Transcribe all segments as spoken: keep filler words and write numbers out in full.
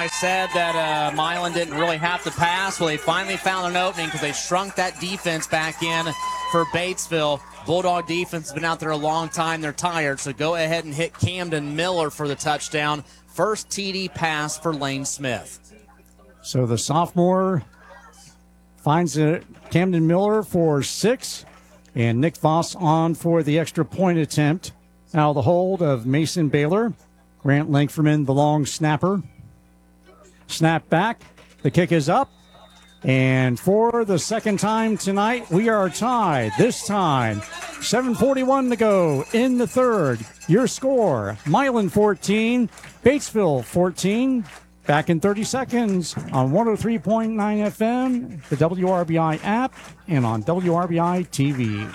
I said that uh, Milan didn't really have to pass. Well, they finally found an opening because they shrunk that defense back in for Batesville. Bulldog defense has been out there a long time. They're tired, so go ahead and hit Camden Miller for the touchdown. First T D pass for Lane Smith. So the sophomore finds it, Camden Miller for six, and Nick Voss on for the extra point attempt. Out of the hold of Mason Baylor. Grant Lankfordman, the long snapper. Snap back. The kick is up. And for the second time tonight, we are tied. This time, seven forty-one to go in the third. Your score, Milan fourteen, Batesville fourteen. Back in thirty seconds on one oh three point nine F M, the W R B I app, and on W R B I T V.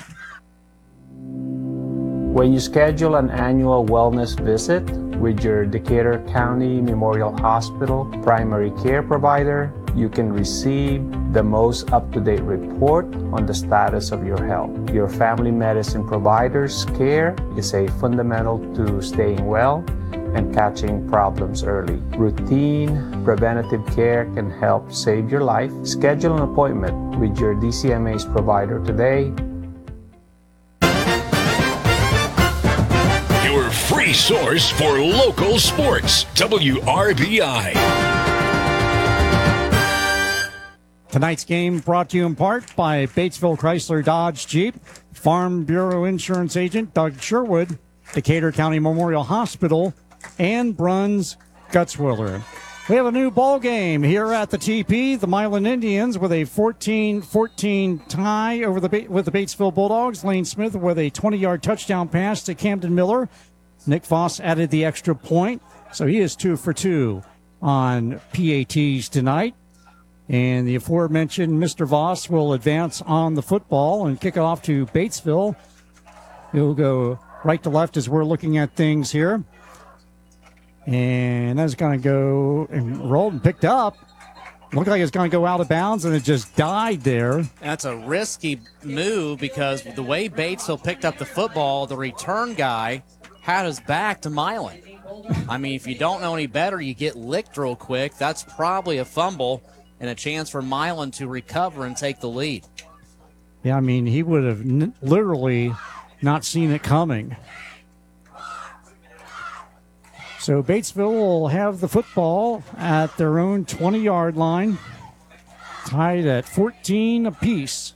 When you schedule an annual wellness visit with your Decatur County Memorial Hospital primary care provider, you can receive the most up-to-date report on the status of your health. Your family medicine provider's care is a fundamental to staying well and catching problems early. Routine preventative care can help save your life. Schedule an appointment with your D C M A's provider today. Your free source for local sports, W R B I. Tonight's game brought to you in part by Batesville Chrysler Dodge Jeep, Farm Bureau Insurance Agent Doug Sherwood, Decatur County Memorial Hospital, and Bruns Gutzwiller. We have a new ball game here at the T P. The Milan Indians with a fourteen fourteen tie over the with the Batesville Bulldogs. Lane Smith with a twenty-yard touchdown pass to Camden Miller. Nick Voss added the extra point, so he is two for two on P A Ts tonight. And the aforementioned Mister Voss will advance on the football and kick it off to Batesville. He'll go right to left as we're looking at things here. And that's going to go and rolled and picked up. Looked like it's going to go out of bounds, and it just died there. That's a risky move because the way Batesville picked up the football, the return guy had his back to Milan. I mean, if you don't know any better, you get licked real quick. That's probably a fumble and a chance for Milan to recover and take the lead. Yeah, I mean, he would have n- literally not seen it coming. So Batesville will have the football at their own twenty-yard line, tied at fourteen apiece.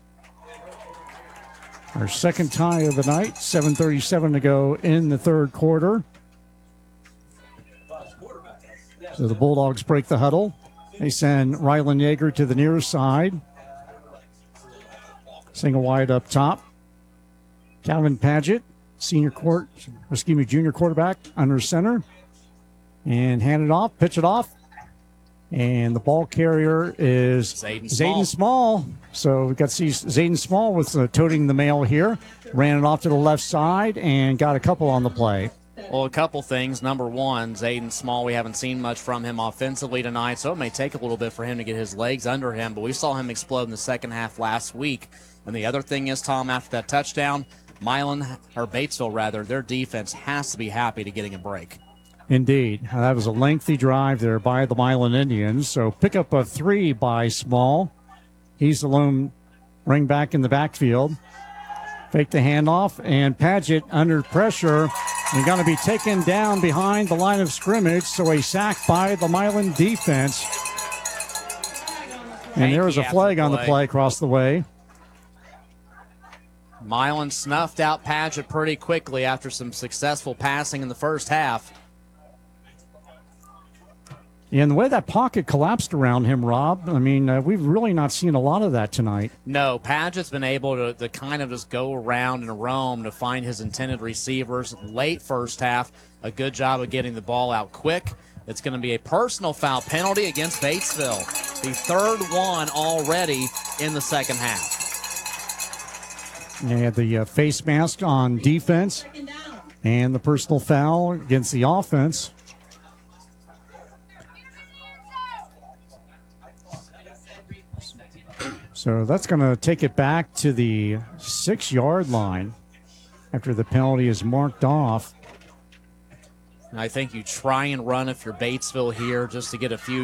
Our second tie of the night, seven thirty-seven to go in the third quarter. So the Bulldogs break the huddle. They send Rylan Yeager to the near side. Single wide up top. Calvin Paget, senior court, excuse me, junior quarterback under center. And hand it off, pitch it off. And the ball carrier is Zayden Small. Zayden Small. So we've got to see Zayden Small with uh, toting the mail here. Ran it off to the left side and got a couple on the play. Well, a couple things. Number one, Zayden Small, we haven't seen much from him offensively tonight, so it may take a little bit for him to get his legs under him, but we saw him explode in the second half last week. And the other thing is, Tom, after that touchdown, Milan, or Batesville rather, their defense has to be happy to getting a break. Indeed. That was a lengthy drive there by the Milan Indians. So pick up a three by Small. He's the lone ring back in the backfield. Fake the handoff, and Paget under pressure and going to be taken down behind the line of scrimmage. So a sack by the Milan defense. And there was a flag on the play across the way. Milan snuffed out Paget pretty quickly after some successful passing in the first half. And the way that pocket collapsed around him, Rob, I mean, uh, we've really not seen a lot of that tonight. No, Paget's been able to, to kind of just go around and roam to find his intended receivers. Late first half, a good job of getting the ball out quick. It's going to be a personal foul penalty against Batesville. The third one already in the second half. They had the uh, face mask on defense and the personal foul against the offense. So that's going to take it back to the six-yard line after the penalty is marked off. And I think you try and run if you're Batesville here just to get a few